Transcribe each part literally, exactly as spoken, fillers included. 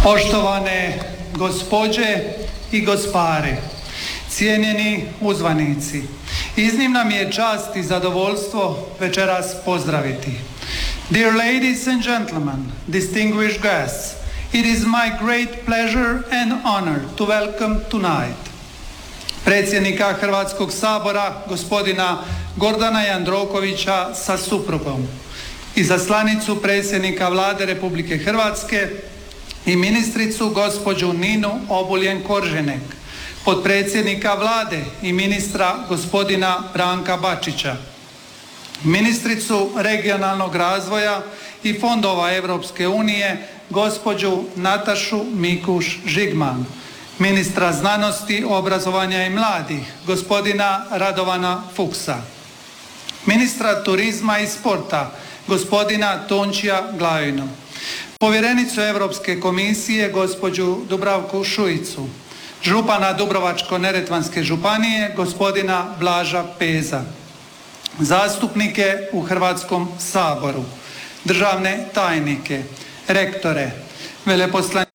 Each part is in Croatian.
Poštovane gospođe i gospari, cijenjeni uzvanici, iznimna mi je čast i zadovoljstvo večeras pozdraviti. Dear ladies and gentlemen, distinguished guests, it is my great pleasure and honor to welcome tonight predsjednika Hrvatskog sabora, gospodina Gordana Jandrokovića sa suprugom, izaslanicu predsjednika Vlade Republike Hrvatske i ministricu gospođu Ninu Obuljen Korženek, potpredsjednika Vlade i ministra gospodina Branka Bačića, ministricu regionalnog razvoja i fondova Europske unije gospođu Natašu Mikuš Žigman, ministra znanosti, obrazovanja i mladih gospodina Radovana Fuchsa, ministra turizma i sporta gospodina Tončija Glavinu, povjerenicu Europske komisije gospođu Dubravku Šuicu, župana Dubrovačko-neretvanske županije gospodina Blaža Peza, zastupnike u Hrvatskom saboru, državne tajnike, rektore, veleposlanike,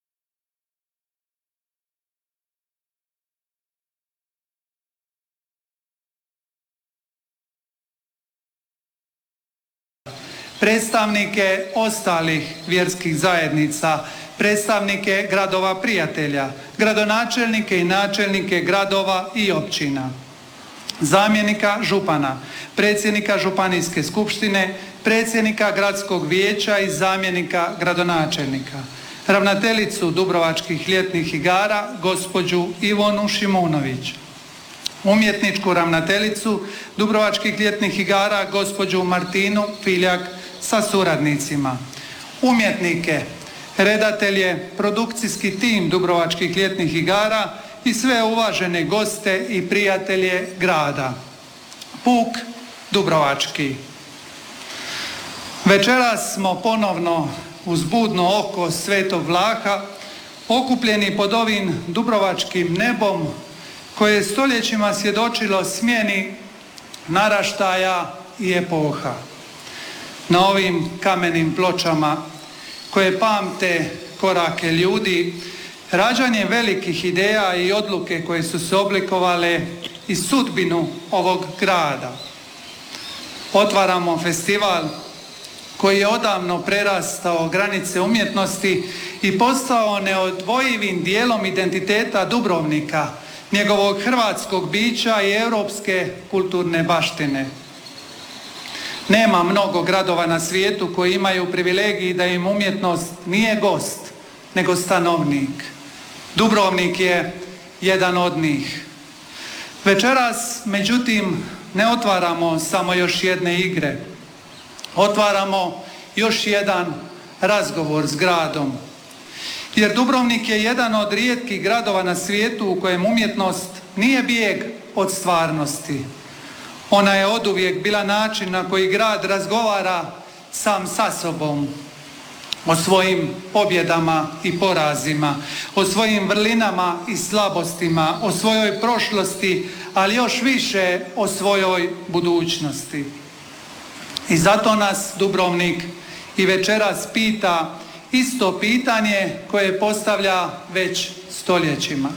predstavnike ostalih vjerskih zajednica, predstavnike gradova prijatelja, gradonačelnike i načelnike gradova i općina, zamjenika župana, predsjednika županijske skupštine, predsjednika gradskog vijeća i zamjenika gradonačelnika, ravnateljicu Dubrovačkih ljetnih igara gospođu Ivonu Šimunović, umjetničku ravnateljicu Dubrovačkih ljetnih igara gospođu Martinu Filjak sa suradnicima, umjetnike, redatelje, produkcijski tim Dubrovačkih ljetnih igara i sve uvažene goste i prijatelje grada. Puk Dubrovački. Večeras smo ponovno uz budno oko Svetog Vlaha okupljeni pod ovim dubrovačkim nebom koje je stoljećima svjedočilo smjeni naraštaja i epoha. Na ovim kamenim pločama koje pamte korake ljudi, rađanje velikih ideja i odluke koje su se oblikovale i sudbinu ovog grada. Otvaramo festival koji je odavno prerastao granice umjetnosti i postao neodvojivim dijelom identiteta Dubrovnika, njegovog hrvatskog bića i europske kulturne baštine. Nema mnogo gradova na svijetu koji imaju privilegiji da im umjetnost nije gost, nego stanovnik. Dubrovnik je jedan od njih. Večeras, međutim, ne otvaramo samo još jedne igre. Otvaramo još jedan razgovor s gradom. Jer Dubrovnik je jedan od rijetkih gradova na svijetu u kojem umjetnost nije bijeg od stvarnosti. Ona je oduvijek bila način na koji grad razgovara sam sa sobom, o svojim pobjedama i porazima, o svojim vrlinama i slabostima, o svojoj prošlosti, ali još više o svojoj budućnosti. I zato nas Dubrovnik i večeras pita isto pitanje koje postavlja već stoljećima.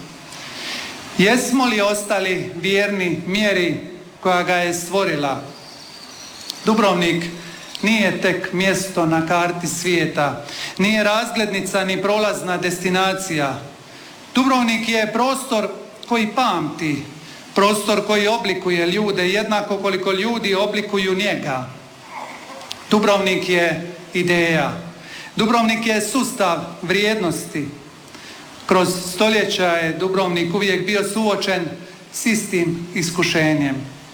Jesmo li ostali vjerni mjeri koja ga je stvorila? Dubrovnik nije tek mjesto na karti svijeta, nije razglednica ni prolazna destinacija. Dubrovnik je prostor koji pamti, prostor koji oblikuje ljude jednako koliko ljudi oblikuju njega. Dubrovnik je ideja. Dubrovnik je sustav vrijednosti. Kroz stoljeća je Dubrovnik uvijek bio suočen s istim iskušenjem.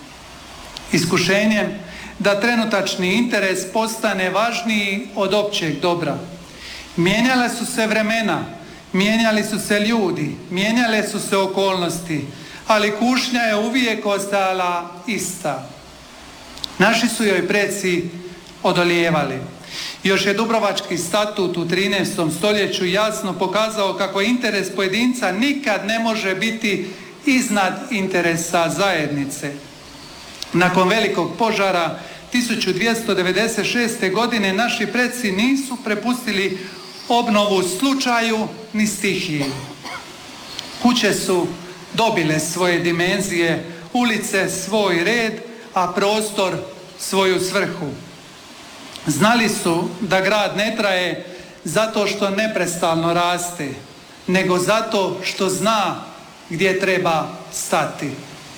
Iskušenjem da trenutačni interes postane važniji od općeg dobra. Mijenjale su se vremena, mijenjali su se ljudi, mijenjale su se okolnosti, ali kušnja je uvijek ostala ista. Naši su joj preci odolijevali. Još je Dubrovački statut u trinaestom stoljeću jasno pokazao kako interes pojedinca nikad ne može biti iznad interesa zajednice. Nakon velikog požara tisuću dvjesto devedeset šeste. godine naši preci nisu prepustili obnovu slučaju ni stihiji. Kuće su dobile svoje dimenzije, ulice svoj red, a prostor svoju svrhu. Znali su da grad ne traje zato što neprestano raste, nego zato što zna gdje treba stati.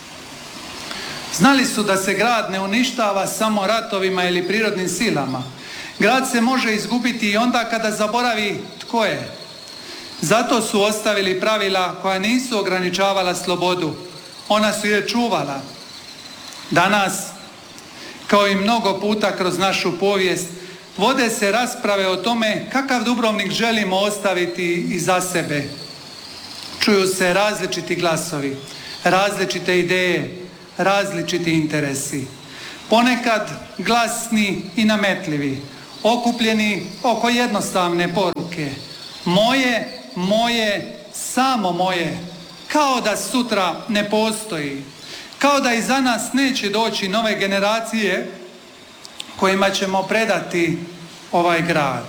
Znali su da se grad ne uništava samo ratovima ili prirodnim silama. Grad se može izgubiti i onda kada zaboravi tko je. Zato su ostavili pravila koja nisu ograničavala slobodu. Ona su je čuvala. Danas, kao i mnogo puta kroz našu povijest, vode se rasprave o tome kakav Dubrovnik želimo ostaviti iza sebe. Čuju se različiti glasovi, različite ideje, različiti interesi. Ponekad glasni i nametljivi, okupljeni oko jednostavne poruke. Moje, moje, samo moje, kao da sutra ne postoji. Kao da iza nas neće doći nove generacije kojima ćemo predati ovaj grad.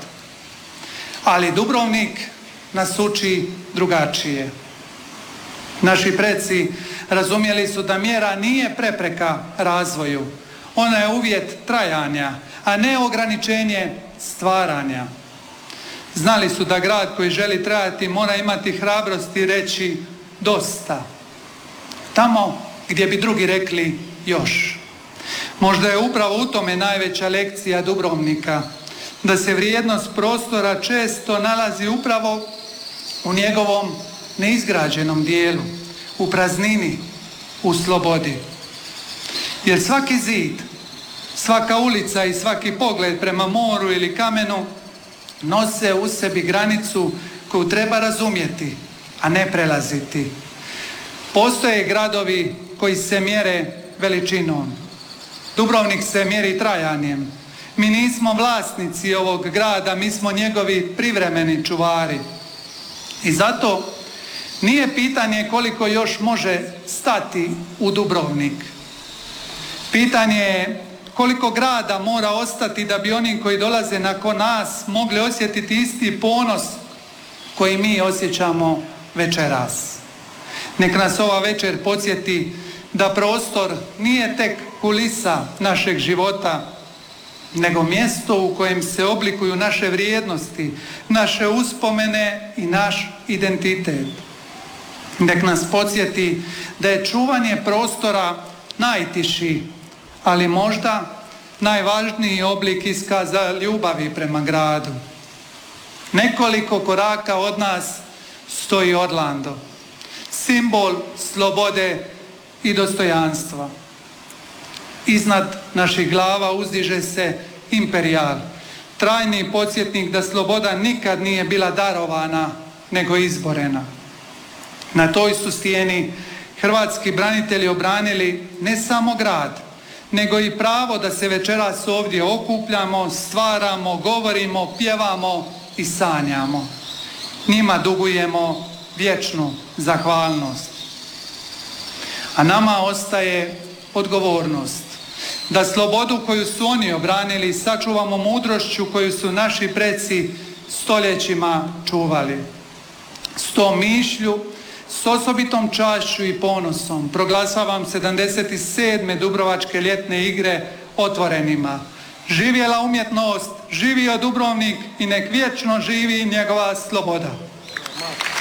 Ali Dubrovnik nas uči drugačije. Naši preci razumjeli su da mjera nije prepreka razvoju. Ona je uvjet trajanja, a ne ograničenje stvaranja. Znali su da grad koji želi trajati mora imati hrabrosti reći dosta. Tamo gdje bi drugi rekli još. Možda je upravo u tome najveća lekcija Dubrovnika, da se vrijednost prostora često nalazi upravo u njegovom neizgrađenom dijelu, u praznini, u slobodi. Jer svaki zid, svaka ulica i svaki pogled prema moru ili kamenu nose u sebi granicu koju treba razumjeti, a ne prelaziti. Postoje gradovi koji se mjere veličinom. Dubrovnik se mjeri trajanjem. Mi nismo vlasnici ovog grada, mi smo njegovi privremeni čuvari. I zato nije pitanje koliko još može stati u Dubrovnik. Pitanje je koliko grada mora ostati da bi oni koji dolaze nakon nas mogli osjetiti isti ponos koji mi osjećamo večeras. Nek nas ova večer podsjeti da prostor nije tek kulisa našeg života, nego mjesto u kojem se oblikuju naše vrijednosti, naše uspomene i naš identitet. Nek nas podsjeti da je čuvanje prostora najtiši, ali možda najvažniji oblik iskaza ljubavi prema gradu. Nekoliko koraka od nas stoji Orlando, simbol slobode i dostojanstva. Iznad naših glava uzdiže se Imperijal, trajni podsjetnik da sloboda nikad nije bila darovana, nego izborena. Na toj su stijeni hrvatski branitelji obranili ne samo grad, nego i pravo da se večeras ovdje okupljamo, stvaramo, govorimo, pjevamo i sanjamo. Njima dugujemo vječnu zahvalnost. A nama ostaje odgovornost da slobodu koju su oni obranili sačuvamo mudrošću koju su naši preci stoljećima čuvali. S tom mišlju, s osobitom čašću i ponosom proglašavam sedamdeset sedme Dubrovačke ljetne igre otvorenima. Živjela umjetnost, živio Dubrovnik i nek vječno živi njegova sloboda.